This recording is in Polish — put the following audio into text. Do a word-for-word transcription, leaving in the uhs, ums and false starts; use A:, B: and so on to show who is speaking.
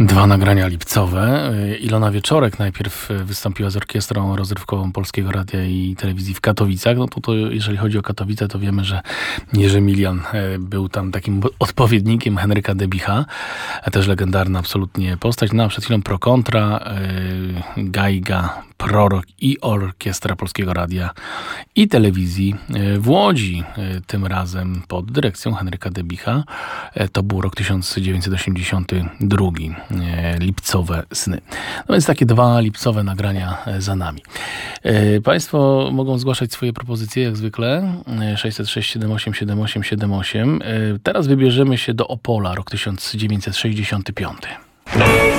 A: Dwa nagrania lipcowe. Ilona Wieczorek najpierw wystąpiła z orkiestrą rozrywkową Polskiego Radia i Telewizji w Katowicach. No to, to jeżeli chodzi o Katowice, to wiemy, że Jerzy Milian był tam takim odpowiednikiem Henryka Debicha. Też legendarna absolutnie postać. No a przed chwilą Pro Kontra, Gajga, Prorok i Orkiestra Polskiego Radia i Telewizji w Łodzi. Tym razem pod dyrekcją Henryka Debicha. To był rok tysiąc dziewięćset osiemdziesiąty drugi. Lipcowe sny. No więc takie dwa lipcowe nagrania za nami. Państwo mogą zgłaszać swoje propozycje jak zwykle. sześćset sześć siedem osiem siedem osiem siedem osiem. Teraz wybierzemy się do Opola, rok tysiąc dziewięćset sześćdziesiąty piąty.